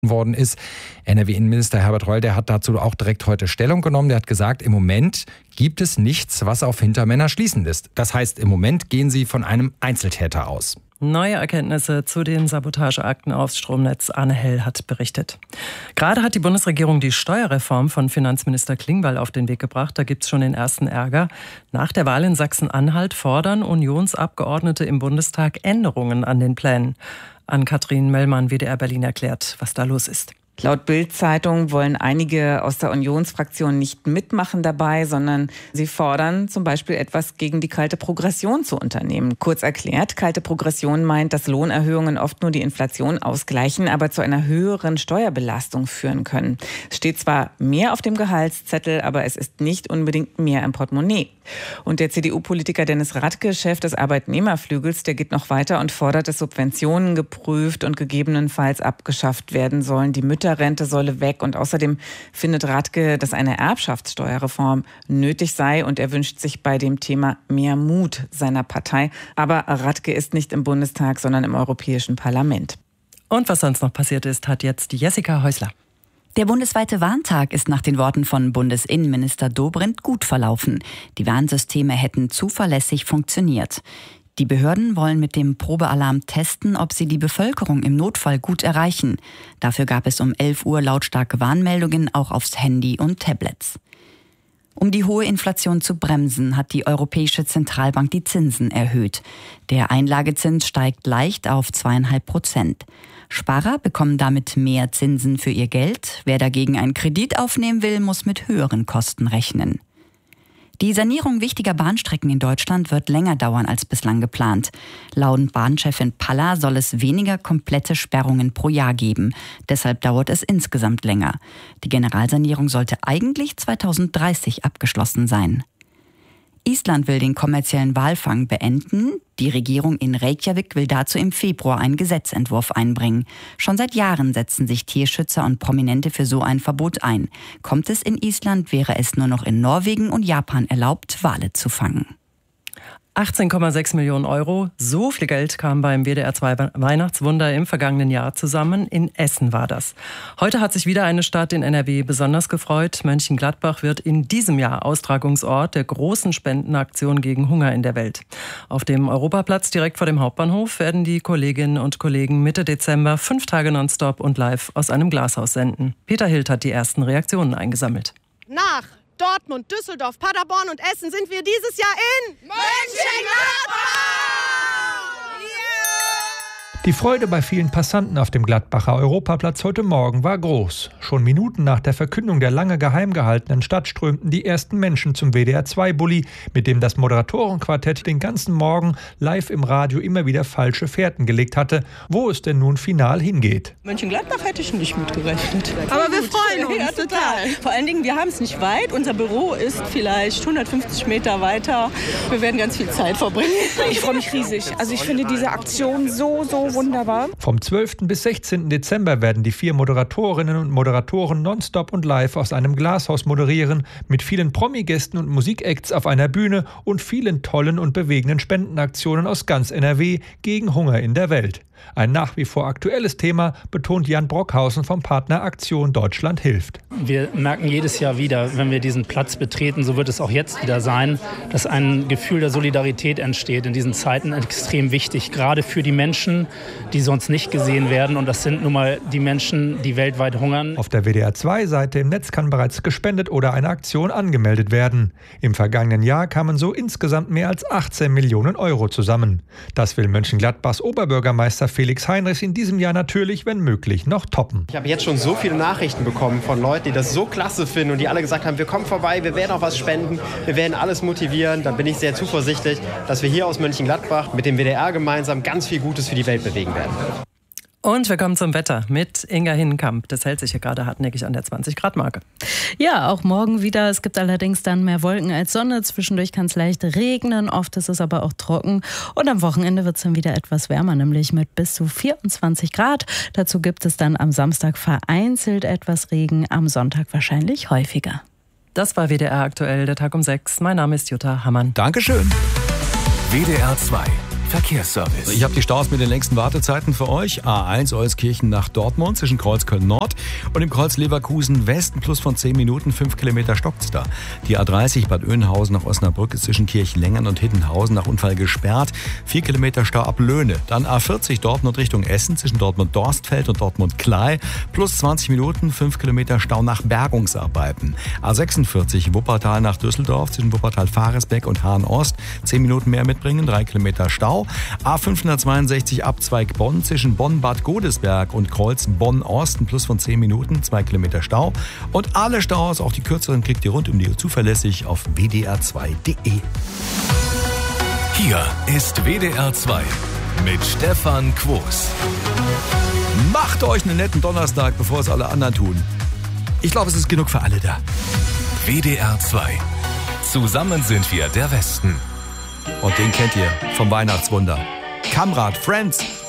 worden ist. NRW-Innenminister Herbert Reul, der hat dazu auch direkt heute Stellung genommen. Der hat gesagt, im Moment gibt es nichts, was auf Hintermänner schließend ist. Das heißt, im Moment gehen sie von einem Einzeltäter aus. Neue Erkenntnisse zu den Sabotageakten aufs Stromnetz. Arne Hell hat berichtet. Gerade hat die Bundesregierung die Steuerreform von Finanzminister Klingbeil auf den Weg gebracht. Da gibt es schon den ersten Ärger. Nach der Wahl in Sachsen-Anhalt fordern Unionsabgeordnete im Bundestag Änderungen an den Plänen. Ann-Kathrin Mellmann, WDR Berlin, erklärt, was da los ist. Laut Bild-Zeitung wollen einige aus der Unionsfraktion nicht mitmachen dabei, sondern sie fordern zum Beispiel etwas gegen die kalte Progression zu unternehmen. Kurz erklärt, kalte Progression meint, dass Lohnerhöhungen oft nur die Inflation ausgleichen, aber zu einer höheren Steuerbelastung führen können. Es steht zwar mehr auf dem Gehaltszettel, aber es ist nicht unbedingt mehr im Portemonnaie. Und der CDU-Politiker Dennis Radke, Chef des Arbeitnehmerflügels, der geht noch weiter und fordert, dass Subventionen geprüft und gegebenenfalls abgeschafft werden sollen. Die Mütterrente solle weg und außerdem findet Radke, dass eine Erbschaftssteuerreform nötig sei und er wünscht sich bei dem Thema mehr Mut seiner Partei. Aber Radke ist nicht im Bundestag, sondern im Europäischen Parlament. Und was sonst noch passiert ist, hat jetzt Jessica Häusler. Der bundesweite Warntag ist nach den Worten von Bundesinnenminister Dobrindt gut verlaufen. Die Warnsysteme hätten zuverlässig funktioniert. Die Behörden wollen mit dem Probealarm testen, ob sie die Bevölkerung im Notfall gut erreichen. Dafür gab es um 11 Uhr lautstarke Warnmeldungen auch aufs Handy und Tablets. Um die hohe Inflation zu bremsen, hat die Europäische Zentralbank die Zinsen erhöht. Der Einlagezins steigt leicht auf 2,5%. Sparer bekommen damit mehr Zinsen für ihr Geld. Wer dagegen einen Kredit aufnehmen will, muss mit höheren Kosten rechnen. Die Sanierung wichtiger Bahnstrecken in Deutschland wird länger dauern als bislang geplant. Laut Bahnchefin Palla soll es weniger komplette Sperrungen pro Jahr geben. Deshalb dauert es insgesamt länger. Die Generalsanierung sollte eigentlich 2030 abgeschlossen sein. Island will den kommerziellen Walfang beenden. Die Regierung in Reykjavik will dazu im Februar einen Gesetzentwurf einbringen. Schon seit Jahren setzen sich Tierschützer und Prominente für so ein Verbot ein. Kommt es in Island, wäre es nur noch in Norwegen und Japan erlaubt, Wale zu fangen. 18,6 Millionen Euro. So viel Geld kam beim WDR 2 Weihnachtswunder im vergangenen Jahr zusammen. In Essen war das. Heute hat sich wieder eine Stadt in NRW besonders gefreut. Mönchengladbach wird in diesem Jahr Austragungsort der großen Spendenaktion gegen Hunger in der Welt. Auf dem Europaplatz direkt vor dem Hauptbahnhof werden die Kolleginnen und Kollegen Mitte Dezember 5 Tage nonstop und live aus einem Glashaus senden. Peter Hild hat die ersten Reaktionen eingesammelt. Nach Dortmund, Düsseldorf, Paderborn und Essen sind wir dieses Jahr in Mönchengladbach! Die Freude bei vielen Passanten auf dem Gladbacher Europaplatz heute Morgen war groß. Schon Minuten nach der Verkündung der lange geheim gehaltenen Stadt strömten die ersten Menschen zum WDR-2-Bulli, mit dem das Moderatorenquartett den ganzen Morgen live im Radio immer wieder falsche Fährten gelegt hatte, wo es denn nun final hingeht. Mönchengladbach hätte ich nicht mitgerechnet. Aber wir freuen uns, ja, total. Vor allen Dingen, wir haben es nicht weit. Unser Büro ist vielleicht 150 Meter weiter. Wir werden ganz viel Zeit verbringen. Ich freue mich riesig. Also ich finde diese Aktion so wunderbar. Vom 12. bis 16. Dezember werden die 4 Moderatorinnen und Moderatoren nonstop und live aus einem Glashaus moderieren, mit vielen Promi-Gästen und Musikacts auf einer Bühne und vielen tollen und bewegenden Spendenaktionen aus ganz NRW gegen Hunger in der Welt. Ein nach wie vor aktuelles Thema, betont Jan Brockhausen vom Partner Aktion Deutschland hilft. Wir merken jedes Jahr wieder, wenn wir diesen Platz betreten, so wird es auch jetzt wieder sein, dass ein Gefühl der Solidarität entsteht in diesen Zeiten, extrem wichtig, gerade für die Menschen, die sonst nicht gesehen werden. Und das sind nun mal die Menschen, die weltweit hungern. Auf der WDR-2-Seite im Netz kann bereits gespendet oder eine Aktion angemeldet werden. Im vergangenen Jahr kamen so insgesamt mehr als 18 Millionen Euro zusammen. Das will Mönchengladbachs Oberbürgermeister Felix Heinrichs in diesem Jahr natürlich, wenn möglich, noch toppen. Ich habe jetzt schon so viele Nachrichten bekommen von Leuten, die das so klasse finden und die alle gesagt haben, wir kommen vorbei, wir werden auch was spenden, wir werden alles motivieren. Dann bin ich sehr zuversichtlich, dass wir hier aus Mönchengladbach mit dem WDR gemeinsam ganz viel Gutes für die Welt bewegen werden. Und wir kommen zum Wetter mit Inga Hinnenkamp. Das hält sich hier gerade hartnäckig an der 20-Grad-Marke. Ja, auch morgen wieder. Es gibt allerdings dann mehr Wolken als Sonne. Zwischendurch kann es leicht regnen. Oft ist es aber auch trocken. Und am Wochenende wird es dann wieder etwas wärmer, nämlich mit bis zu 24 Grad. Dazu gibt es dann am Samstag vereinzelt etwas Regen, am Sonntag wahrscheinlich häufiger. Das war WDR aktuell, der Tag um 6. Mein Name ist Jutta Hammann. Dankeschön. WDR 2 Verkehrsservice. Ich habe die Staus mit den längsten Wartezeiten für euch. A1 Euskirchen nach Dortmund zwischen Kreuzköln Nord und dem Kreuz Leverkusen Westen plus von 10 Minuten, 5 Kilometer stockt's da. Die A30 Bad Oeynhausen nach Osnabrück ist zwischen Kirchlengern und Hittenhausen nach Unfall gesperrt. 4 Kilometer Stau ab Löhne. Dann A40 Dortmund Richtung Essen zwischen Dortmund-Dorstfeld und Dortmund-Klei plus 20 Minuten, 5 Kilometer Stau nach Bergungsarbeiten. A46 Wuppertal nach Düsseldorf zwischen Wuppertal-Faresbeck und Hahn-Ost. 10 Minuten mehr mitbringen, 3 Kilometer Stau. A562 Abzweig Bonn zwischen Bonn-Bad Godesberg und Kreuz Bonn-Osten plus von 10 Minuten, 2 Kilometer Stau. Und alle Staus, auch die kürzeren, kriegt ihr rund um die Uhr zuverlässig auf wdr2.de. Hier ist WDR 2 mit Stefan Quos. Macht euch einen netten Donnerstag, bevor es alle anderen tun. Ich glaube, es ist genug für alle da. WDR 2. Zusammen sind wir der Westen. Und den kennt ihr vom Weihnachtswunder. Kamrat, Friends.